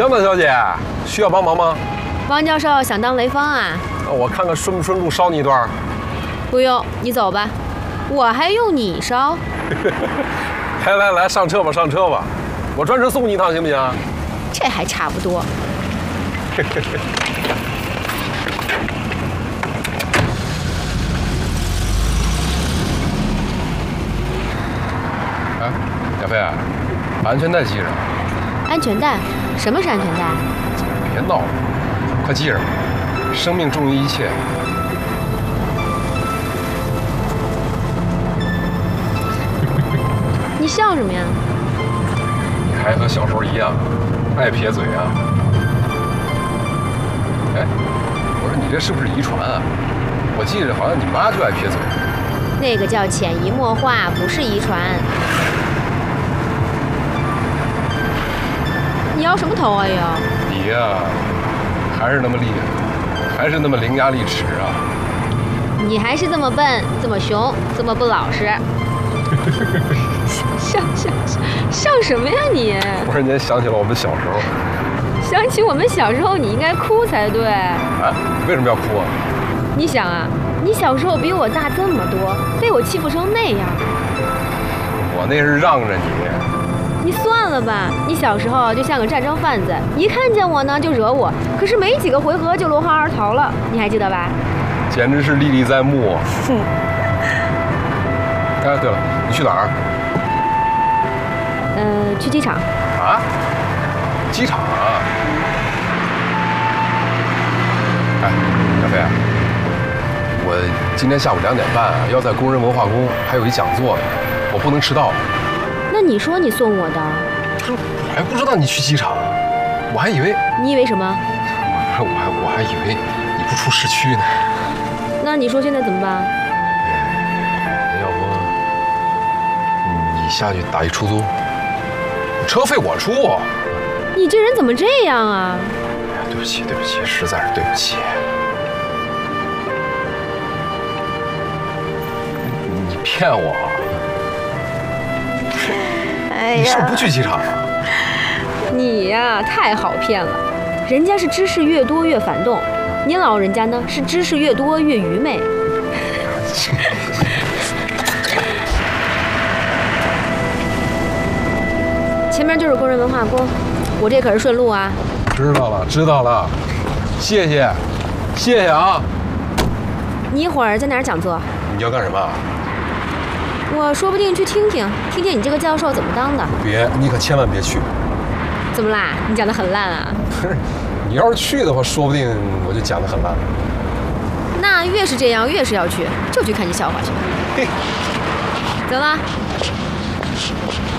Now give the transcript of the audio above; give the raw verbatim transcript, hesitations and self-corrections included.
江大小姐，需要帮忙吗？ 王教授想当雷锋啊？ 那我看看顺不顺路捎你一段。 不用，你走吧。我还用你捎？ 来来来，上车吧，上车吧，我专车送你一趟，行不行？ 这还差不多。 哎，小飞，把安全带系上。 安全带？什么是安全带？ 别闹了，快系上吧，生命重于一切。 你笑什么呀？ 你还和小时候一样，爱撇嘴啊？哎，我说你这是不是遗传啊？我记着好像你妈就爱撇嘴。 那个叫潜移默化，不是遗传。你摇什么头啊又？ 你呀、啊，还是那么厉害，还是那么伶牙俐齿啊！ 你还是这么笨，这么熊，这么不老实。上上上什么呀你？ 忽然间想起了我们小时候。 想起我们小时候，你应该哭才对。 啊？你为什么要哭啊？ 你想啊，你小时候比我大这么多，被我欺负成那样。 我那是让着你。 你算了吧，你小时候就像个战争贩子，一看见我呢就惹我，可是没几个回合就落荒而逃了，你还记得吧？ 简直是历历在目。哼。哎，对了，你去哪儿？ 呃，去机场。 啊？机场啊？哎，小飞，我今天下午两点半要在工人文化宫还有一讲座呢，我不能迟到。 那你说你送我的？ 我还不知道你去机场，我还以为…… 你以为什么？ 我还我还以为你不出市区呢。 那你说现在怎么办？ 要不你下去打一出租，车费我出。 你这人怎么这样啊？ 哎呀，对不起，对不起，实在是对不起。你骗我！ 哎呀， 你是不是不去机场啊？ 你呀，太好骗了。人家是知识越多越反动，您老人家呢是知识越多越愚昧。前面就是工人文化宫，我这可是顺路啊。 知道了，知道了，谢谢，谢谢啊。 你一会儿在哪儿讲座？ 你要干什么？ 我说不定去听听，听听你这个教授怎么当的。 别，你可千万别去。 怎么啦？你讲得很烂啊？ 不是，你要是去的话，说不定我就讲得很烂。 那越是这样，越是要去，就去看你笑话去。 嘿， 走了。